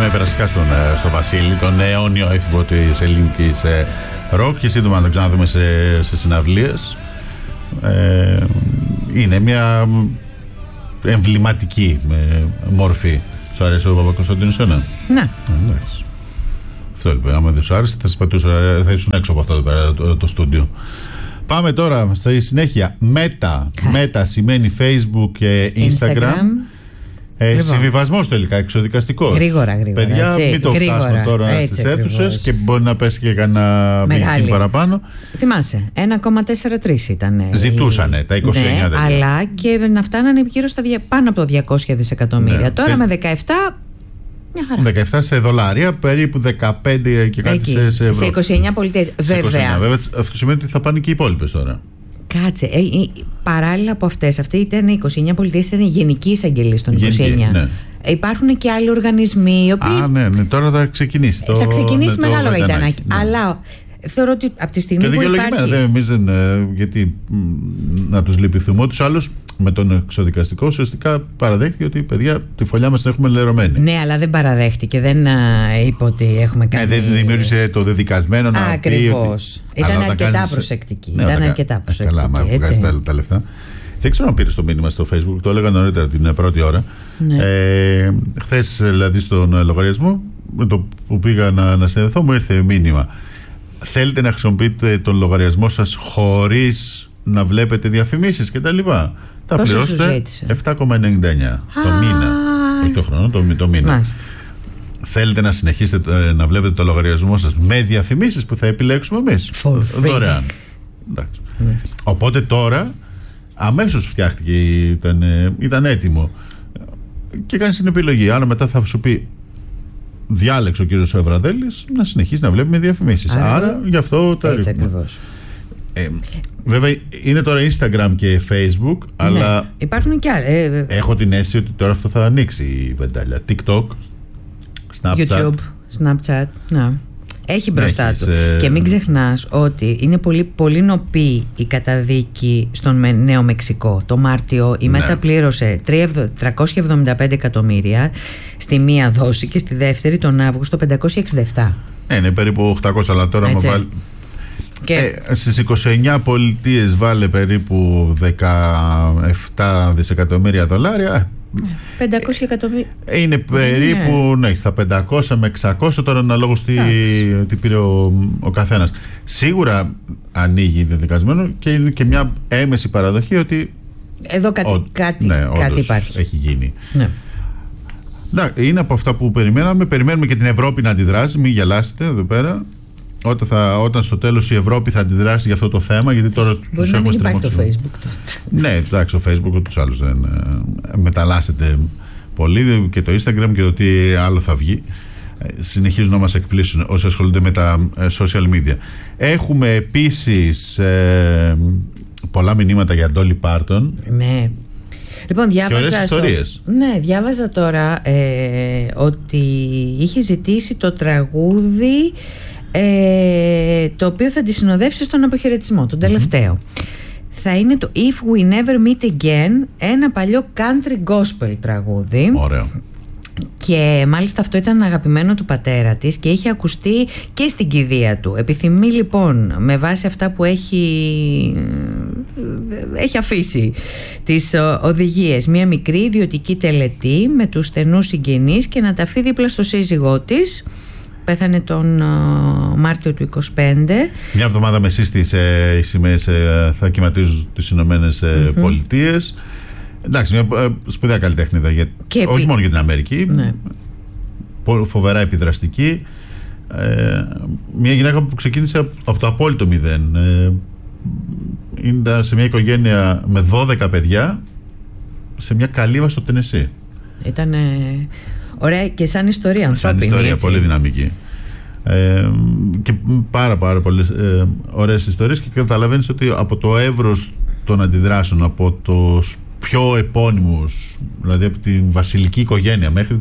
λέμε περαστικά στο Βασίλη, τον αιώνιο έφηβο της ελληνικής ροκ, και σύντομα να τον ξαναδούμε σε συναυλίες. Είναι μια εμβληματική μορφή. Σου αρέσει ο Παπακοσταντίνος ένα? Ναι. Αυτό λοιπόν, άμα δεν σου άρεσε θα ήσουν έξω από αυτό το στούντιο. Πάμε τώρα στη συνέχεια. Meta σημαίνει Facebook και Instagram. Συμβιβασμός τελικά, εξοδικαστικός. Γρήγορα. Παιδιά, έτσι, μην το φτάσουμε τώρα στις αίθουσες και μπορεί να πέσει και κανένα μπιγκίν παραπάνω. Θυμάσαι, 1,43 ήταν. Ζητούσανε τα 29. Ναι, αλλά και να φτάνανε γύρω στα πάνω από το 200 δισεκατομμύρια. Ναι, τώρα με 17. Μια χαρά. 17 σε δολάρια, περίπου 15 και κάτι σε ευρώ. Σε 29 πολιτείες. Βέβαια. Αυτό σημαίνει ότι θα πάνε και οι υπόλοιπες τώρα. Κάτσε. Παράλληλα από αυτές, αυτή ήταν οι 29 πολιτείες, ήταν η Γενική Εισαγγελία των 29. Ναι. Υπάρχουν και άλλοι οργανισμοί οι οποίοι. Ναι, τώρα θα ξεκινήσει. Θα ξεκινήσει μεγάλο γαϊτανάκι. Ναι. Αλλά θεωρώ ότι από τη στιγμή που υπάρχει. Εμείς δεν. Γιατί να τους λυπηθούμε, ότι τους άλλους με τον εξοδικαστικό ουσιαστικά παραδέχτηκε ότι παιδιά τη φωλιά μας την έχουμε λερωμένη. Ναι, αλλά δεν παραδέχτηκε, δεν είπε ότι έχουμε κάνει. Δεν δημιούργησε το δεδικασμένο να πει. Ακριβώς. Ήταν αρκετά προσεκτική. Ήταν αρκετά προσεκτική. Καλά, μα βγάζει τα λεφτά. Δεν ξέρω αν πήρε το μήνυμα στο Facebook, το έλεγα νωρίτερα την πρώτη ώρα. Ναι. Χθες δηλαδή στον λογαριασμό, με το που πήγα να συνδεθώ, μου ήρθε μήνυμα. Θέλετε να χρησιμοποιείτε τον λογαριασμό σας χωρίς να βλέπετε διαφημίσεις κτλ. Θα πληρώσετε 7,99 το μήνα. Όχι το χρόνο, το μήνα. Μάλιστα. Θέλετε να συνεχίσετε να βλέπετε το λογαριασμό σας με διαφημίσεις που θα επιλέξουμε εμείς. Δωρεάν. Οπότε τώρα αμέσως φτιάχτηκε, ήταν έτοιμο. Και κάνεις την επιλογή. Άρα μετά θα σου πει, διάλεξε ο κύριος Ευραδέλης να συνεχίσει να βλέπει με διαφημίσεις. Άρα γι' αυτό τα ρίχνουμε. Βέβαια είναι τώρα Instagram και Facebook, αλλά ναι, υπάρχουν και άλλα. Έχω την αίσθηση ότι τώρα αυτό θα ανοίξει η βεντάλια. TikTok, Snapchat. YouTube, Snapchat, ναι. Έχει μπροστά του. Και μην ξεχνάς ότι είναι πολύ νοπή η καταδίκη στον Νέο Μεξικό. Το Μάρτιο η Μέτα πλήρωσε 375 εκατομμύρια στη μία δόση και στη δεύτερη τον Αύγουστο 567. Είναι περίπου 800, αλλά τώρα μου βάλει. Και στις 29 πολιτείες βάλε περίπου 17 δισεκατομμύρια δολάρια. 500 εκατομμύρια. Είναι περίπου στα 500 με 600 τώρα, αναλόγως τι πήρε ο καθένας. Σίγουρα ανοίγει δεδικασμένο και είναι και μια έμεση παραδοχή ότι εδώ κάτι υπάρχει. Έχει γίνει. Ναι. Είναι από αυτά που περιμέναμε. Περιμένουμε και την Ευρώπη να αντιδράσει. Μην γελάσετε εδώ πέρα. Όταν στο τέλος η Ευρώπη θα αντιδράσει για αυτό το θέμα, γιατί τώρα μπορεί να μην υπάρχει το Facebook τότε. Ναι, εντάξει, το Facebook τους άλλους δεν μεταλλάσσεται πολύ, και το Instagram και το τι άλλο θα βγει. Συνεχίζουν να μας εκπλήσουν όσοι ασχολούνται με τα social media. Έχουμε επίσης πολλά μηνύματα για Dolly Parton. Ναι. Λοιπόν, διάβαζα τώρα ότι είχε ζητήσει το τραγούδι το οποίο θα τη συνοδεύσει στον αποχαιρετισμό, τον τελευταίο. Θα είναι το If We Never Meet Again, ένα παλιό country gospel τραγούδι. Ωραίο. Και μάλιστα αυτό ήταν αγαπημένο του πατέρα της και είχε ακουστεί και στην κηδεία του. Επιθυμεί λοιπόν, με βάση αυτά που έχει αφήσει τις οδηγίες, μια μικρή ιδιωτική τελετή με τους στενούς συγγενείς και να ταφεί δίπλα στο σύζυγό της. Πέθανε τον Μάρτιο του 25. Μια εβδομάδα με σύστηση οι σημαίες θα κυματίζουν τις Ηνωμένες Πολιτείες. Εντάξει, μια σπουδαία καλλιτέχνηδα, όχι μόνο για την Αμερική. Ναι. Φοβερά επιδραστική. Μια γυναίκα που ξεκίνησε από το απόλυτο μηδέν. Ήταν σε μια οικογένεια με 12 παιδιά σε μια καλύβα στο Τενεσί. Ήταν ωραία και σαν ιστορία ανθρώπινη. Σαν ιστορία, έτσι. Πολύ δυναμική. Και πάρα πολλές ωραίες ιστορίες, και καταλαβαίνεις ότι από το εύρος των αντιδράσεων, από τους πιο επώνυμους, δηλαδή από την βασιλική οικογένεια μέχρι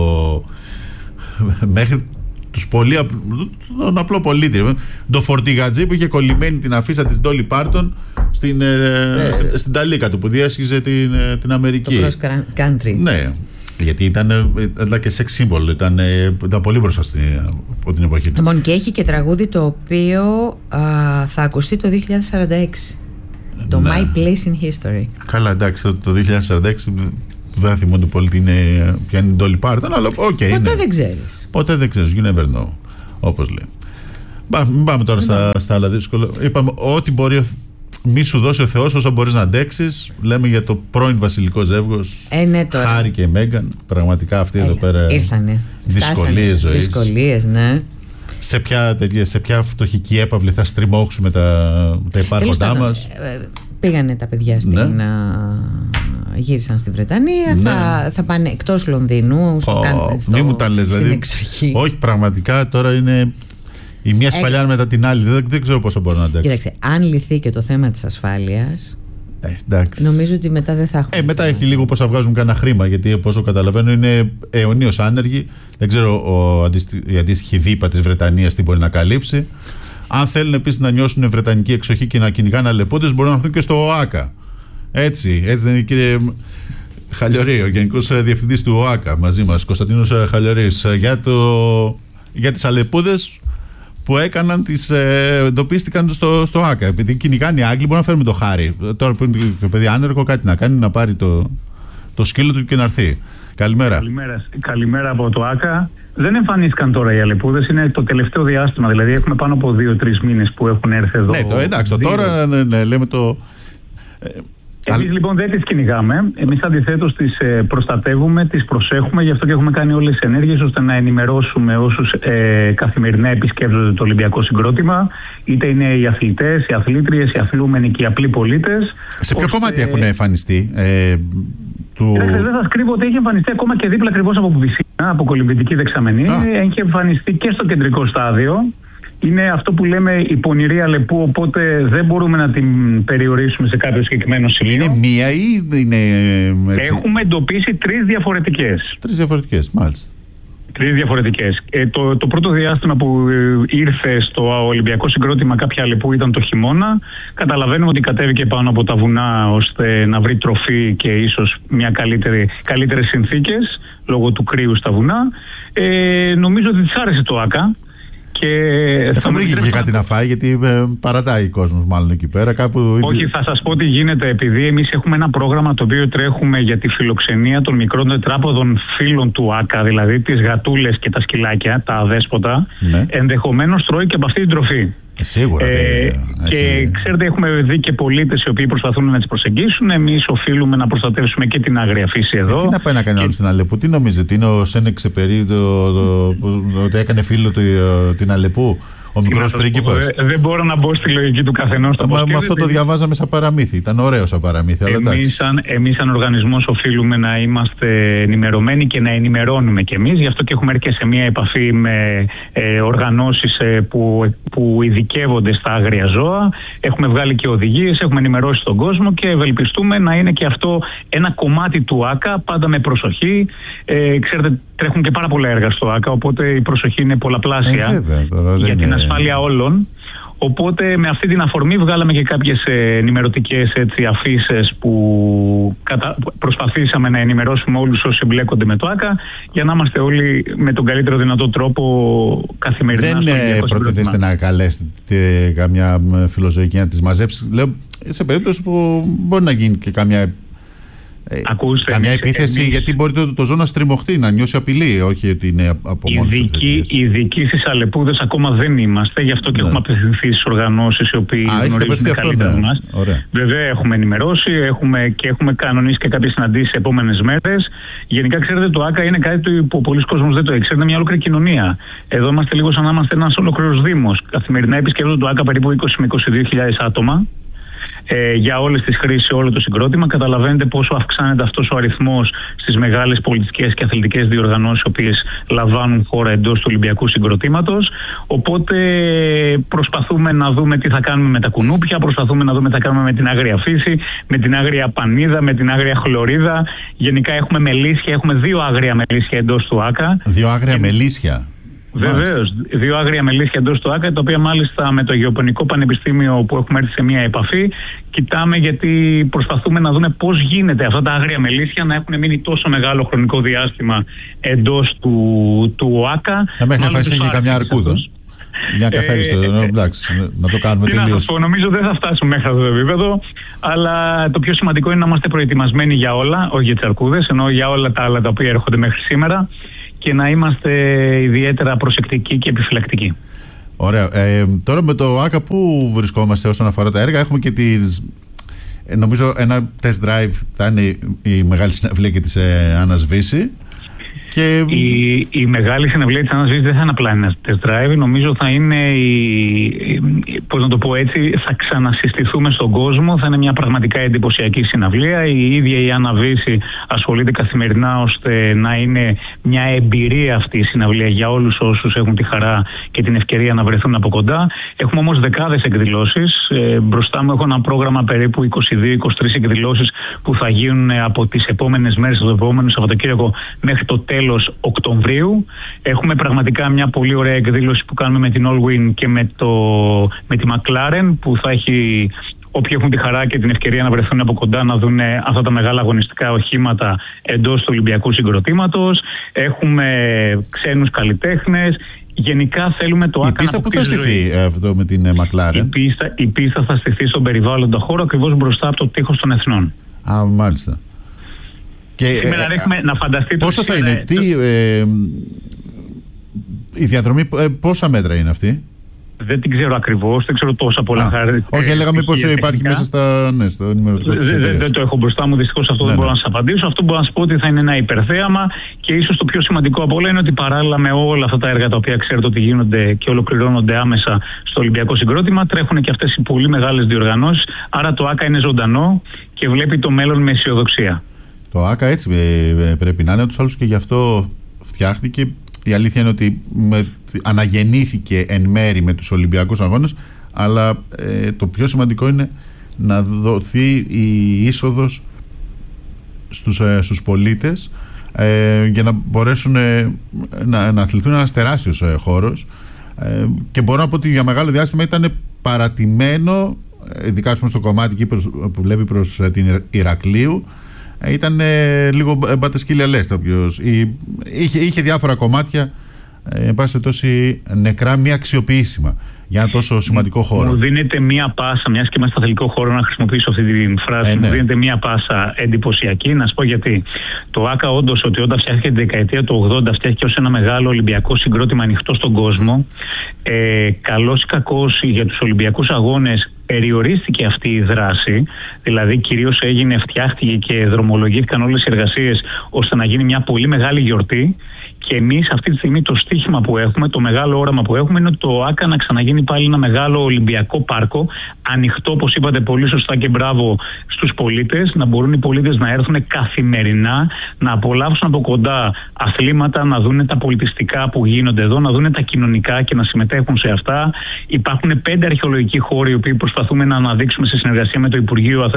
τον απλό πολίτη, το φορτηγατζή που είχε κολλημένη την αφίσα της Dolly Parton στην ταλίκα του που διέσχιζε την Αμερική. Το cross country. Ναι. Γιατί ήταν και sex symbol, ήταν πολύ μπροστά από την εποχή του. Λοιπόν, και έχει και τραγούδι το οποίο θα ακουστεί το 2046. Το My Place in History. Καλά, εντάξει, το 2046 δεν θυμούνται πολύ ποια είναι η Dolly Parton, αλλά ποτέ δεν ξέρεις. Ποτέ δεν ξέρεις, you never know, όπως λέει. Μην πάμε τώρα στα άλλα δύσκολα. Είπαμε ό,τι μπορεί, μη σου δώσει ο Θεός όσο μπορείς να αντέξεις. Λέμε για το πρώην βασιλικό ζεύγος, Χάρη και Μέγκαν. Πραγματικά αυτοί εδώ πέρα ήρθανε. Δυσκολίες ζωής. Δυσκολίες, ναι. Σε ποια φτωχική έπαυλη θα στριμώξουμε τα υπάρχοντά μας. Πήγανε τα παιδιά γύρισαν στη Βρετανία, ναι. θα πάνε εκτός Λονδίνου, μη μου τα λες, δηλαδή, όχι, πραγματικά τώρα είναι η μία σφαλιά μετά την άλλη. Δεν ξέρω πόσο μπορώ να αντέξω. Κοίταξε, αν λυθεί και το θέμα της ασφάλειας, νομίζω ότι μετά δεν θα έχουμε. Μετά έχει λίγο πώς θα βγάζουν κανένα χρήμα, γιατί όπως καταλαβαίνω είναι αιωνίως άνεργοι. Δεν ξέρω η αντίστοιχη δίπα της Βρετανίας τι μπορεί να καλύψει. Αν θέλουν επίσης να νιώσουν βρετανική εξοχή και να κυνηγάνε αλεπούδες, μπορούν να έρθουν και στο ΟΑΚΑ. Έτσι δεν είναι, κύριε Χαλιορή, ο Γενικός Διευθυντής του ΟΑΚΑ μαζί μας, Κωνσταντίνος Χαλιορής, για τις αλεπούδες που έκαναν, εντοπίστηκαν στο ΟΑΚΑ. Επειδή κυνηγάνε οι Άγγλοι, μπορούμε να φέρουμε το Χάρη. Τώρα που είναι το παιδί άνεργο, κάτι να κάνει, να πάρει το σκύλο του και να έρθει. Καλημέρα. Καλημέρα από το ΟΑΚΑ. Δεν εμφανίστηκαν τώρα οι αλεπούδες, είναι το τελευταίο διάστημα. Δηλαδή, έχουμε πάνω από 2-3 μήνες που έχουν έρθει εδώ. Ναι, εντάξει, τώρα λέμε το. Εμείς λοιπόν δεν τις κυνηγάμε. Εμείς αντιθέτως τις προστατεύουμε, τις προσέχουμε. Γι' αυτό και έχουμε κάνει όλες τις ενέργειες ώστε να ενημερώσουμε όσους καθημερινά επισκέπτονται το Ολυμπιακό συγκρότημα. Είτε είναι οι αθλητές, οι αθλήτριες, οι αθλούμενοι και οι απλοί πολίτες. Σε ποιο κομμάτι έχουν εμφανιστεί? Δεν σας κρύβω ότι έχει εμφανιστεί ακόμα και δίπλα ακριβώς από Βυσσίνα, από κολυμβητική δεξαμενή. Έχει εμφανιστεί και στο κεντρικό στάδιο. Είναι αυτό που λέμε η πονηρή αλεπού, οπότε δεν μπορούμε να την περιορίσουμε σε κάποιο συγκεκριμένο σημείο. Είναι μία ή είναι έτσι? Έχουμε εντοπίσει 3 διαφορετικές. 3 διαφορετικές, μάλιστα. 3 διαφορετικές. Το πρώτο διάστημα που ήρθε στο Ολυμπιακό συγκρότημα κάποια αλεπού ήταν το χειμώνα. Καταλαβαίνουμε ότι κατέβηκε πάνω από τα βουνά ώστε να βρει τροφή και ίσως καλύτερες συνθήκες λόγω του κρύου στα βουνά. Νομίζω ότι της άρεσε το ΆΚΑ. Θα βρήκε και κάτι να φάει, γιατί παρατάει ο κόσμος μάλλον εκεί πέρα. Όχι, θα σας πω τι γίνεται. Επειδή εμείς έχουμε ένα πρόγραμμα το οποίο τρέχουμε για τη φιλοξενία των μικρών τετράποδων φίλων του ΆΚΑ, δηλαδή τις γατούλες και τα σκυλάκια, τα αδέσποτα, ναι. Ενδεχομένως τρώει και από αυτή την τροφή. Σίγουρα. Και ξέρετε, έχουμε δει και πολίτες οι οποίοι προσπαθούν να τις προσεγγίσουν. Εμείς οφείλουμε να προστατεύσουμε και την άγρια φύση εδώ. Τι να πάει να κάνει άλλο στην Αλεπού? Τι νομίζετε, είναι ο Σένεξ Εξεπερί ότι έκανε φίλο την Αλεπού, ο μικρός πρίγκιπας? Δεν μπορώ να μπω στη λογική του καθενός. Με αυτό το διαβάζαμε σαν παραμύθι. Ήταν ωραίο σαν παραμύθι. Εμείς σαν οργανισμός οφείλουμε να είμαστε ενημερωμένοι και να ενημερώνουμε κι εμείς. Γι' αυτό και έχουμε έρθει σε μια επαφή με οργανώσεις που ειδικεύονται στα άγρια ζώα. Έχουμε βγάλει και οδηγίες, έχουμε ενημερώσει τον κόσμο και ευελπιστούμε να είναι και αυτό ένα κομμάτι του ΆΚΑ, πάντα με προσοχή. Ξέρετε, τρέχουν και πάρα πολλά έργα στο ΆΚΑ, οπότε η προσοχή είναι πολλαπλάσια για την ασφάλεια όλων. Οπότε με αυτή την αφορμή βγάλαμε και κάποιες ενημερωτικές αφίσες που προσπαθήσαμε να ενημερώσουμε όλους όσοι εμπλέκονται με το ΆΚΑ, για να είμαστε όλοι με τον καλύτερο δυνατό τρόπο καθημερινά. Δεν προτίθεστε να καλέσετε καμιά φιλοζωική να τις μαζέψει? Λέω, σε περίπτωση που μπορεί να γίνει και καμιά καμιά επίθεση, γιατί μπορεί το ζώο να στριμωχτεί, να νιώσει απειλή, όχι ότι είναι από μόνο του. Ειδικοί στις αλεπούδες ακόμα δεν είμαστε, γι' αυτό και έχουμε απευθυνθεί στις οργανώσεις οι οποίοι γνωρίζουν καλύτερα από εμάς. Βέβαια, έχουμε ενημερώσει και έχουμε κανονίσει και κάποιες συναντήσεις σε επόμενες μέρες. Γενικά, ξέρετε, το ΆΚΑ είναι κάτι που πολλοί κόσμος δεν το ξέρει. Είναι μια ολόκληρη κοινωνία. Εδώ είμαστε λίγο σαν να είμαστε ένας ολόκληρος δήμος. Καθημερινά επισκέπτονται το ΆΚΑ περίπου 20 με 22.000 άτομα. Για όλες τις χρήσεις, όλο το συγκρότημα. Καταλαβαίνετε πόσο αυξάνεται αυτός ο αριθμός στις μεγάλες πολιτικές και αθλητικές διοργανώσεις οι οποίες λαμβάνουν χώρα εντός του Ολυμπιακού συγκροτήματος. Οπότε προσπαθούμε να δούμε τι θα κάνουμε με τα κουνούπια, προσπαθούμε να δούμε τι θα κάνουμε με την άγρια φύση, με την άγρια πανίδα, με την άγρια χλωρίδα. Γενικά έχουμε μελίσια, έχουμε 2 άγρια μελίσια εντός του ΆΚΑ. 2 άγρια μελίσια? Βεβαίως. 2 άγρια μελίσια εντός του ΆΚΑ, τα οποία μάλιστα με το Γεωπονικό Πανεπιστήμιο που έχουμε έρθει σε μια επαφή, κοιτάμε, γιατί προσπαθούμε να δούμε πώς γίνεται αυτά τα άγρια μελίσια να έχουν μείνει τόσο μεγάλο χρονικό διάστημα εντός του ΆΚΑ. Μέχρι να φάει και καμιά αρκούδα. Μια καθάριστο, εντάξει, να το κάνουμε τελείως. Νομίζω δεν θα φτάσουμε μέχρι αυτό το επίπεδο, αλλά το πιο σημαντικό είναι να είμαστε προετοιμασμένοι για όλα, όχι για τις αρκούδες, ενώ για όλα τα άλλα τα οποία έρχονται μέχρι σήμερα, και να είμαστε ιδιαίτερα προσεκτικοί και επιφυλακτικοί. Ωραία. Τώρα με το ΆΚΑ που βρισκόμαστε όσον αφορά τα έργα? Έχουμε και νομίζω ένα test drive θα είναι η μεγάλη συναυλία και της ανασβήση. Και... Η μεγάλη συναυλία της ανασβήσης δεν θα είναι απλά ένα test drive. Νομίζω θα είναι, πώς να το πω έτσι, θα ξανασυστηθούμε στον κόσμο. Θα είναι μια πραγματικά εντυπωσιακή συναυλία. Η ίδια η Άννα Βύση ασχολείται καθημερινά ώστε να είναι μια εμπειρία αυτή η συναυλία για όλους όσους έχουν τη χαρά και την ευκαιρία να βρεθούν από κοντά. Έχουμε όμως δεκάδες εκδηλώσεις. Μπροστά μου έχω ένα πρόγραμμα περίπου 22-23 εκδηλώσεις που θα γίνουν από τις επόμενες μέρες, το επόμενο Σαββατοκύριακο μέχρι το τέλος Οκτωβρίου. Έχουμε πραγματικά μια πολύ ωραία εκδήλωση που κάνουμε με την Allwyn και με τη McLaren, που θα έχει όποιοι έχουν τη χαρά και την ευκαιρία να βρεθούν από κοντά να δουν αυτά τα μεγάλα αγωνιστικά οχήματα εντός του Ολυμπιακού συγκροτήματος. Έχουμε ξένους καλλιτέχνες. Γενικά θέλουμε το ΆΚΑ. Η πίστα που θα στηθεί αυτό με την McLaren? Η πίστα θα στηθεί στον περιβάλλοντα χώρο, ακριβώς μπροστά από το τείχος των Εθνών. Μάλιστα. Και σήμερα έχουμε να φανταστείτε. Πόσο θα είναι, η διαδρομή, πόσα μέτρα είναι αυτή? Δεν την ξέρω ακριβώς, δεν ξέρω τόσα πολλά χαρακτηριστικά. Όχι, έλεγα μήπως υπάρχει μέσα στο ενημερωτικό της εταιρείας. Δεν το έχω μπροστά μου, δυστυχώς αυτό δεν μπορώ να σας απαντήσω. Αυτό μπορώ να σας πω ότι θα είναι ένα υπερθέαμα, και ίσως το πιο σημαντικό από όλα είναι ότι παράλληλα με όλα αυτά τα έργα τα οποία ξέρετε ότι γίνονται και ολοκληρώνονται άμεσα στο Ολυμπιακό Συγκρότημα, τρέχουν και αυτές οι πολύ μεγάλες διοργανώσεις. Άρα το ΆΚΑ είναι ζωντανό και βλέπει το μέλλον με αισιοδοξία. Το ΆΚΑ έτσι πρέπει να είναι, ούτως άλλως και γι' αυτό φτιάχτηκε. Η αλήθεια είναι ότι αναγεννήθηκε εν μέρη με τους Ολυμπιακούς Αγώνες, αλλά το πιο σημαντικό είναι να δοθεί η είσοδος στους πολίτες για να μπορέσουν να αθληθούν ένας τεράστιος χώρος, και μπορώ να πω ότι για μεγάλο διάστημα ήταν παρατημένο, ειδικά στο κομμάτι που βλέπει προς την Ηρακλείου. Ήταν λίγο μπατεσκύλια λες, το οποίος είχε διάφορα κομμάτια, εν πάση τόση νεκρά, μη αξιοποιήσιμα για ένα τόσο σημαντικό χώρο. Μου δίνεται μία πάσα, μιας και είμαστε στο αθλητικό χώρο, να χρησιμοποιήσω αυτή τη φράση. Μου δίνεται μία πάσα εντυπωσιακή. Να σου πω γιατί. Το ΆΚΑ, όντως, ότι όταν φτιάχτηκε τη δεκαετία του 80, φτιάχτηκε ως ένα μεγάλο Ολυμπιακό συγκρότημα ανοιχτό στον κόσμο. Καλός ή κακός για τους Ολυμπιακούς Αγώνες περιορίστηκε αυτή η δράση, δηλαδή κυρίως φτιάχτηκε και δρομολογήθηκαν όλες οι εργασίες ώστε να γίνει μια πολύ μεγάλη γιορτή. Και εμείς αυτή τη στιγμή το στίχημα που έχουμε, το μεγάλο όραμα που έχουμε, είναι το ΆΚΑ να ξαναγίνει πάλι ένα μεγάλο Ολυμπιακό πάρκο, ανοιχτό, όπως είπατε πολύ σωστά και μπράβο, στους πολίτες, να μπορούν οι πολίτες να έρθουν καθημερινά, να απολαύσουν από κοντά αθλήματα, να δουν τα πολιτιστικά που γίνονται εδώ, να δουν τα κοινωνικά και να συμμετέχουν σε αυτά. Υπάρχουν 5 αρχαιολογικοί χώροι, οι οποίοι προσπαθούμε να αναδείξουμε σε συνεργασία με το Υπουργείο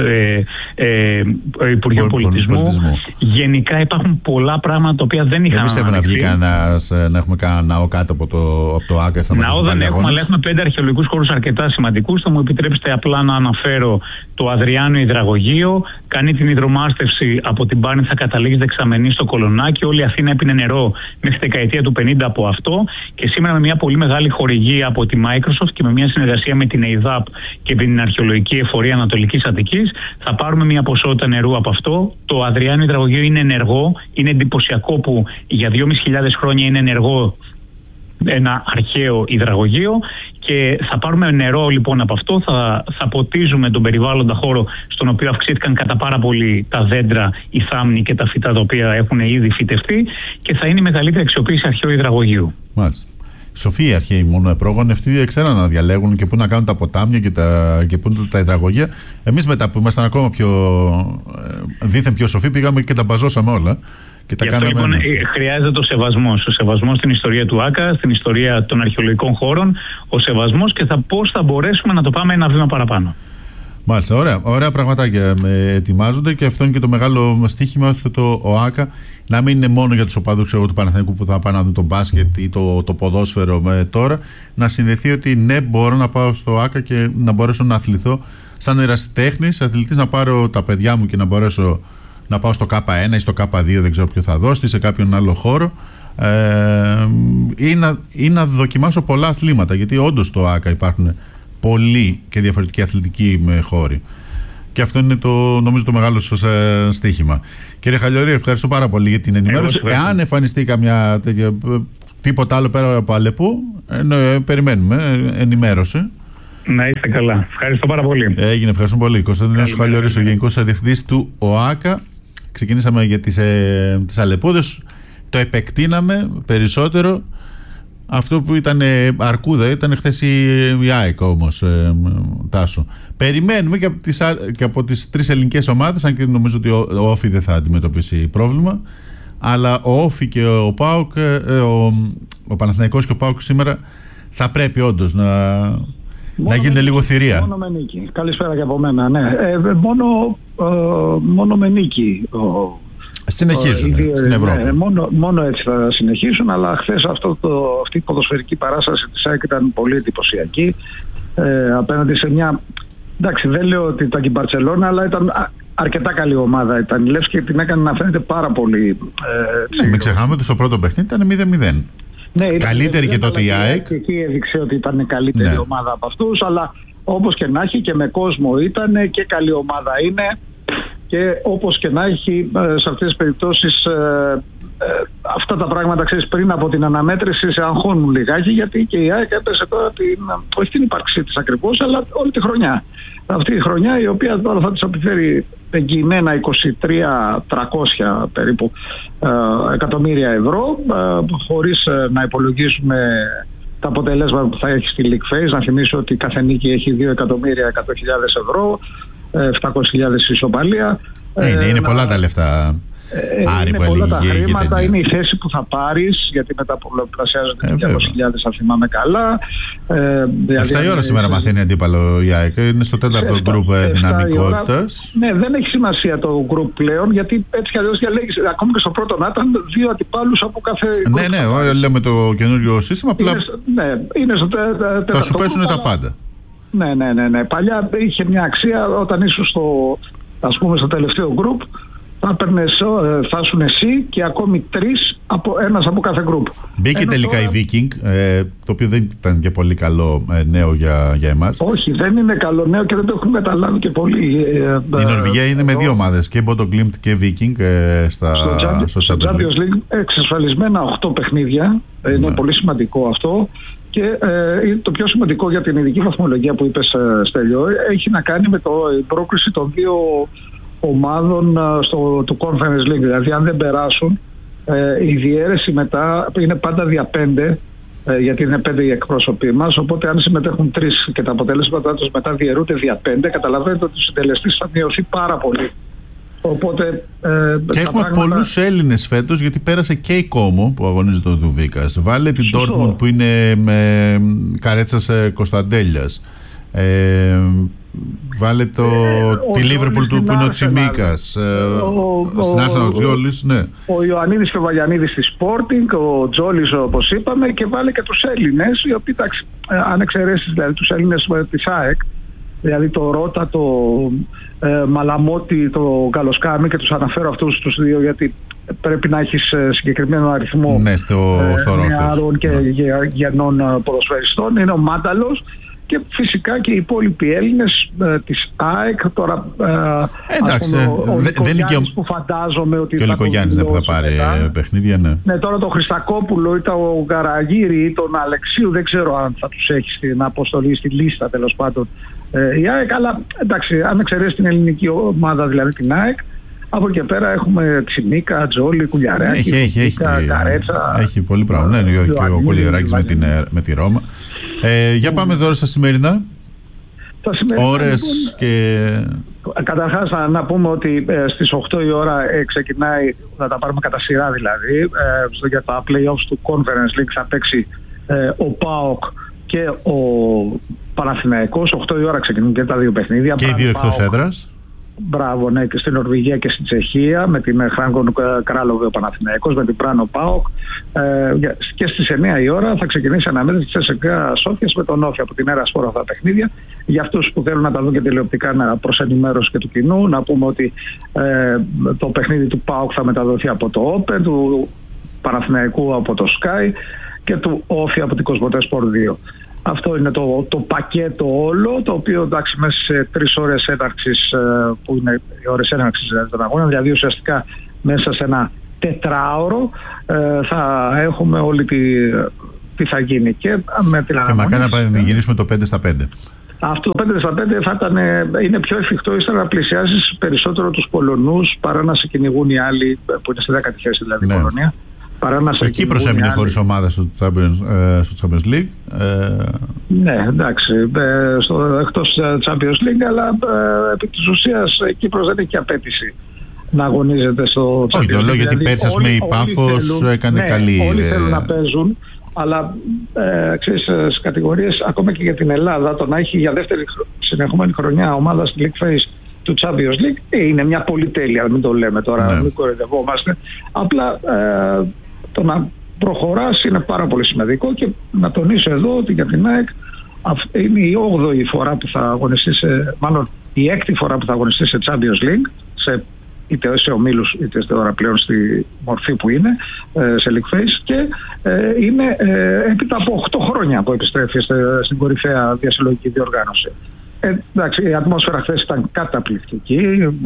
Πολιτισμού. Γενικά υπάρχουν πολλά πράγματα τα οποία δεν είχαν αναδείξει. Να έχουμε κανένα ναό κάτω από το ΆΚΑ? Ναό δεν έχουμε, αλλά έχουμε 5 αρχαιολογικούς χώρους αρκετά σημαντικούς. Θα μου επιτρέψετε απλά να αναφέρω το Αδριάνο Υδραγωγείο. Κάνει την υδρομάστευση από την Πάρνηθα, θα καταλήγει δεξαμενή στο Κολονάκι. Όλη η Αθήνα έπινε νερό μέχρι τη δεκαετία του 50 από αυτό. Και σήμερα με μια πολύ μεγάλη χορηγία από τη Microsoft και με μια συνεργασία με την ΕΙΔΑΠ και την Αρχαιολογική Εφορία Ανατολικής Αττικής, θα πάρουμε μια ποσότητα νερού από αυτό. Το Αδριάνο Υδραγωγείο είναι ενεργό. Είναι εντυπωσιακό που για 2.500 χρόνια είναι ενεργό ένα αρχαίο υδραγωγείο, και θα πάρουμε νερό λοιπόν από αυτό, θα ποτίζουμε τον περιβάλλοντα χώρο, στον οποίο αυξήθηκαν κατά πάρα πολύ τα δέντρα, οι θάμνοι και τα φυτά τα οποία έχουν ήδη φυτευτεί, και θα είναι η μεγαλύτερη αξιοποίηση αρχαίου υδραγωγείου. Μάλιστα. Σοφοί οι αρχαίοι μόνο πρόγονοι, αυτοί ξέραν να διαλέγουν και πού να κάνουν τα ποτάμια και πού είναι τα υδραγωγεία. Εμείς μετά που ήμασταν ακόμα δίθεν πιο σοφοί, πήγαμε και τα μπαζώσαμε όλα. Γι' αυτό λοιπόν χρειάζεται ο σεβασμός. Ο σεβασμός στην ιστορία του ΆΚΑ, στην ιστορία των αρχαιολογικών χώρων, ο σεβασμός, και πώς θα μπορέσουμε να το πάμε ένα βήμα παραπάνω. Μάλιστα, ωραία πραγματάκια ετοιμάζονται και αυτό είναι και το μεγάλο στοίχημα, ώστε το ΟΑΚΑ να μην είναι μόνο για τους οπαδούς του Παναθηναϊκού που θα πάνε να δουν το μπάσκετ ή το ποδόσφαιρο τώρα, να συνδεθεί ότι ναι, μπορώ να πάω στο ΟΑΚΑ και να μπορέσω να αθληθώ σαν ερασιτέχνης, αθλητής, να πάρω τα παιδιά μου και να μπορέσω να πάω στο K1 ή στο K2, δεν ξέρω ποιο θα δώσει, σε κάποιον άλλο χώρο, ή να δοκιμάσω πολλά αθλήματα, γιατί όντως στο ΟΑΚΑ υπάρχουν πολλοί και διαφορετικοί αθλητικοί χώροι. Και αυτό είναι νομίζω το μεγάλο σας στοίχημα. Κύριε Χαλιορή, ευχαριστώ πάρα πολύ για την ενημέρωση. Εάν εμφανιστεί καμιά τίποτα άλλο πέρα από Αλεπού, περιμένουμε ενημέρωση. Να είστε καλά. Ευχαριστώ πάρα πολύ. Έγινε, ευχαριστώ πολύ. Κωνσταντίνος Χαλιορής, ο Γενικός Διευθυντής του ΟΑΚΑ. Ξεκινήσαμε για τις Αλεπούδες, το επεκτείναμε περισσότερο. Αυτό που ήταν αρκούδα ήταν χθες η ΑΕΚ όμως, Τάσο. Περιμένουμε και από τις τρεις ελληνικές ομάδες, αν και νομίζω ότι ο Όφι δεν θα αντιμετωπίσει πρόβλημα, αλλά ο Όφι και ο ΠΑΟΚ, ο Παναθηναϊκός και ο ΠΑΟΚ σήμερα θα πρέπει όντως να γίνουν λίγο θηρία. Μόνο με νίκη. Καλησπέρα και από μένα. Ναι. Μόνο με νίκη. Συνεχίζουν στην Ευρώπη. Ναι, μόνο έτσι θα συνεχίσουν, αλλά χθες αυτή η ποδοσφαιρική παράσταση της ΑΕΚ ήταν πολύ εντυπωσιακή, απέναντι σε μια, εντάξει, δεν λέω ότι ήταν και η Μπαρτσελόνα, αλλά ήταν αρκετά καλή ομάδα. Ήταν η Λεύσκη και την έκανε να φαίνεται πάρα πολύ. Μην ξεχνάμε ότι στο πρώτο παιχνίδι ήταν 0-0. Ναι, καλύτερη και τότε η ΑΕΚ. Και εκεί έδειξε ότι ήταν καλύτερη ομάδα από αυτούς, αλλά όπως και να έχει και με κόσμο ήταν και καλή ομάδα είναι. Και όπως και να έχει, σε αυτές τις περιπτώσεις αυτά τα πράγματα, ξέρεις, πριν από την αναμέτρηση σε αγχώνουν λιγάκι, γιατί και η ΑΕΚ έπεσε τώρα όχι την ύπαρξή της ακριβώς, αλλά όλη τη χρονιά. Αυτή η χρονιά, η οποία τώρα θα της επιφέρει εγγυημένα 23.300 περίπου εκατομμύρια ευρώ, χωρίς να υπολογίζουμε τα αποτελέσματα που θα έχει στη League Phase. Να θυμίσω ότι κάθε νίκη έχει 2.100.000 ευρώ, 700.000 ισοπαλία. Είναι πολλά τα λεφτά. Είναι πολλά τα χρήματα, είναι η θέση που θα πάρεις, γιατί μετά πολλαπλασιάζονται 200.000 αν θυμάμαι καλά. 7 η ώρα σήμερα μαθαίνει αντίπαλο η ΑΕΚ. Είναι στο 4ο γκρουπ δυναμικότητας. Ναι, δεν έχει σημασία το γκρουπ πλέον, γιατί έτσι κι αλλιώς διαλέγεις, ακόμη και στο πρώτο να ήταν 2 αντιπάλους από κάθε γκρουπ. Ναι, λέμε το καινούριο σύστημα. Είναι στο θα σου πέσουν τα πάντα. Ναι. Παλιά είχε μια αξία όταν ήσουν στο τελευταίο γκρουπ. Θα ήσουν εσύ και ακόμη 3 ένας από κάθε γκρουπ. Μπήκε τελικά η Viking, το οποίο δεν ήταν και πολύ καλό νέο για εμάς. Όχι, δεν είναι καλό νέο και δεν το έχουν καταλάβει και πολύ. Η Νορβηγία είναι με 2 ομάδες, και Bodo Glimt και Viking στο Champions League. Εξασφαλισμένα 8 παιχνίδια. Είναι πολύ σημαντικό αυτό. Και το πιο σημαντικό για την ειδική βαθμολογία που είπες, Στέλιο, έχει να κάνει με την πρόκριση των 2 ομάδων του Conference League. Δηλαδή, αν δεν περάσουν, η διαίρεση μετά είναι πάντα δια 5, γιατί είναι 5 οι εκπρόσωποι μας. Οπότε, αν συμμετέχουν 3 και τα αποτελέσματά τους μετά διαιρούνται δια 5, καταλαβαίνετε ότι ο συντελεστής θα μειωθεί πάρα πολύ. Οπότε, και έχουμε πολλούς Έλληνες φέτος, γιατί πέρασε και η Κόμο που αγωνίζεται ο Δουβίκας. Βάλε την Dortmund που είναι με Καρέτσας Κωνσταντέλιας. Βάλε τη Liverpool που είναι ο Τσιμίκας. Στην Arsenal ο Τζόλης, ναι. Ο Ιωαννίδης και ο Βαγιαννίδης στη Sporting, ο Τζόλης όπως είπαμε, και βάλε και τους Έλληνες, οι οποίοι, αν εξαιρέσεις δηλαδή τους Έλληνες της ΑΕΚ, δηλαδή το Ρώτα, το Μαλαμότη, το Καλοσκάμι, και τους αναφέρω αυτούς τους 2 γιατί πρέπει να έχεις συγκεκριμένο αριθμό νεαρών και γεννών ποδοσφαιριστών. Είναι ο Μάνταλος και φυσικά και οι υπόλοιποι Έλληνες της ΑΕΚ. Τώρα εντάξει, δεν είναι και που φαντάζομαι ότι και ο Λυκογιάννης που θα πάρει παιχνίδια. Ναι, τώρα το Χριστακόπουλο ή το Γκαραγύρη ή τον Αλεξίου δεν ξέρω αν θα τους έχει στην αποστολή, στη λίστα τέλος πάντων η ΑΕΚ, αλλά εντάξει, αν εξαιρέσει την ελληνική ομάδα, δηλαδή την ΑΕΚ, από εκεί πέρα έχουμε Τσιμίκα, Τζόλι, Κουλιαράκη, Καρέτσα. Έχει πολύ πράγμα. Ναι, και ο Κουλιαράκης με τη Ρώμα. Για πάμε τώρα στα σημερινά. Ώρες λοιπόν, και... Καταρχάς να πούμε ότι στις 8 η ώρα ξεκινάει, θα τα πάρουμε κατά σειρά δηλαδή, για τα play-offs του Conference League θα παίξει ο ΠΑΟΚ και ο Παναθηναϊκός, 8 η ώρα ξεκινούν και τα δύο παιχνίδια. Και οι δύο εκτός έδρας. Μπράβο, ναι, και στην Νορβηγία και στην Τσεχία, με την Χράγκον Κράλοβε ο Παναθηναϊκός, με την Πράνο ΠΑΟΚ. Και στις 9 η ώρα θα ξεκινήσει αναμέτρηση της ЦΣΚΑ Σόφιας με τον Όφη από την Έρα Σπόρα αυτά τα παιχνίδια. Για αυτούς που θέλουν να τα δουν και τηλεοπτικά, προς ενημέρωση και του κοινού, να πούμε ότι το παιχνίδι του ΠΑΟΚ θα μεταδοθεί από το Open, του Παναθηναϊκού από το Sky και του Όφη από την Κοσμοτέ Sport 2. Αυτό είναι το πακέτο όλο, το οποίο εντάξει μέσα σε 3 ώρες έναρξης, που είναι οι ώρες έναρξης δηλαδή των αγώνων, δηλαδή ουσιαστικά μέσα σε ένα 4ωρο θα έχουμε όλη τι θα γίνει. Και μακάρι να πανηγυρίσουμε το 5-5. Αυτό το 5-5 είναι πιο εφικτό ύστερα να πλησιάσεις περισσότερο τους Πολωνούς παρά να σε κυνηγούν οι άλλοι που είναι στη 10η θέση, δηλαδή η Πολωνία. Η Κύπρος έμεινε χωρίς ομάδα στο Champions League. Ναι, εντάξει, εκτός Champions League, αλλά επί της ουσίας η Κύπρος δεν έχει απέτηση να αγωνίζεται στο Champions League. Όχι, το λέω γιατί πέρσι ας πούμε η Πάφος έκανε καλή. Όλοι θέλουν να παίζουν, αλλά ξέρεις, στις κατηγορίες, ακόμα και για την Ελλάδα, το να έχει για δεύτερη συνεχόμενη χρονιά ομάδα στη League Phase του Champions League είναι μια πολυτέλεια, μην το λέμε τώρα, μην κοροϊδευόμαστε. Απλά το να προχωράς είναι πάρα πολύ σημαντικό και να τονίσω εδώ ότι για την ΑΕΚ είναι η 8η φορά που θα αγωνιστεί μάλλον η 6η φορά που θα αγωνιστεί σε Champions League, είτε σε ομίλους είτε τώρα πλέον στη μορφή που είναι, σε League Phase, και είναι έπειτα από 8 χρόνια που επιστρέφει στην κορυφαία διασυλλογική διοργάνωση. Εντάξει, η ατμόσφαιρα χθες ήταν καταπληκτική,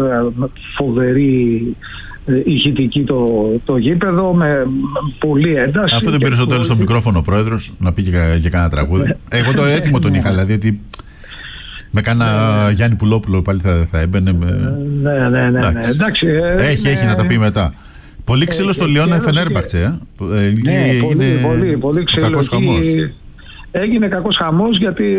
φοβερή, ηχητική το γήπεδο, με πολλή ένταση. Αφού δεν πήρε στο τέλος το μικρόφωνο ο πρόεδρος να πει και κανένα τραγούδι. Εγώ το έτοιμο τον είχα, δηλαδή ότι με κάνα Γιάννη Πουλόπουλο πάλι θα έμπαινε. Ναι. Εντάξει, έχει να τα πει μετά. Πολύ ξύλο στο Λιόν Φενέρμπαχτσε. Ναι, πολύ ξύλο. Έγινε κακός χαμός γιατί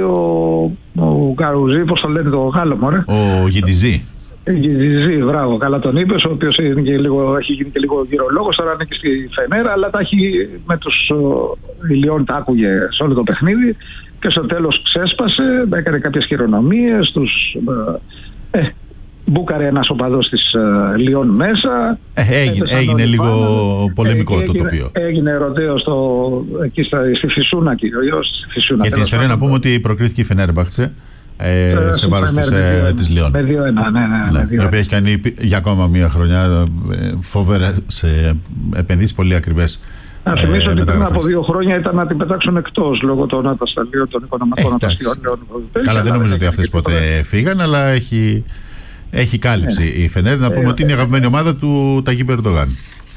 ο Καρουζή, πώς το λένε το Γάλλο, μωρέ. Ο Γεντιζή. Γεντιζή, μπράβο, καλά τον είπες, ο οποίος έχει γίνει και λίγο γυρολόγος, τώρα είναι και στη Φενέρα, αλλά τα έχει με τους Λιόν, τα άκουγε σε όλο το παιχνίδι και στο τέλος ξέσπασε, έκανε κάποιες χειρονομίες, μπούκαρε ένας οπαδός της Λιόν μέσα. Έγινε λίγο πολεμικό το τοπίο. Έγινε ερωτέο εκεί στη Φυσούνα κυρίως. Για την ιστορία να πούμε ότι προκρίθηκε η Φενέρμπαχτσε σε βάρος της Λιόν. Με 2-1, ναι. Η οποία έχει κάνει για ακόμα μία χρονιά φοβερές επενδύσεις πολύ ακριβές. Να θυμίσω ότι πριν από 2 χρόνια ήταν να την πετάξουν εκτός λόγω των ατασταλίων των οικονομικών ατασταλίων. Καλά, δεν νομίζω ότι αυτές ποτέ φύγαν, αλλά έχει κάλυψη η Φενέρ. Να πούμε ότι είναι η αγαπημένη ομάδα του Ταγί Ερντογάν.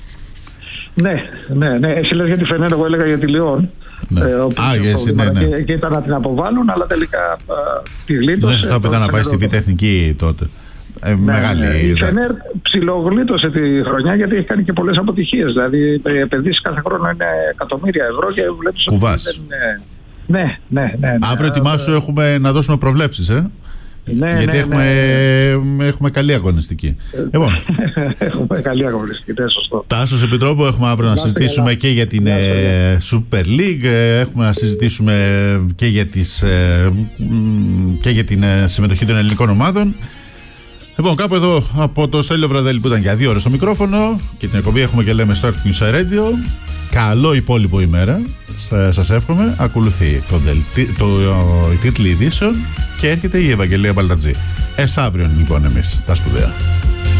Ναι. Εσύ λες για τη Φενέρ, εγώ έλεγα για τη Λιόν. Ναι. Και ήταν να την αποβάλουν, αλλά τελικά τη γλίτωσε. Δεν σας ήταν να πάει στη Β' Εθνική τότε. Μεγάλη. Η Φενέρ ψιλογλίτωσε τη χρονιά γιατί έχει κάνει και πολλές αποτυχίες. Δηλαδή οι επενδύσεις κάθε χρόνο είναι εκατομμύρια ευρώ και βλέπεις κουβάς. Ναι. Αύριο ετοιμάσου έχουμε να δώσουμε προβλέψεις, γιατί έχουμε καλή αγωνιστική. Έχουμε καλή αγωνιστική, σωστό. Τάσος Επιτρόπου, έχουμε αύριο να συζητήσουμε και για την Super League, έχουμε να συζητήσουμε και για την συμμετοχή των ελληνικών ομάδων. Λοιπόν, κάπου εδώ από το Στέλιο Βραδέλη που ήταν για 2 ώρες στο μικρόφωνο και την εκπομπή έχουμε και λέμε Start News Radio. Καλό υπόλοιπο ημέρα. Σας εύχομαι. Ακολουθεί η τίτλη ειδήσεων και έρχεται η Ευαγγελία Μπαλτατζή. Αύριο λοιπόν εμείς τα σπουδαία.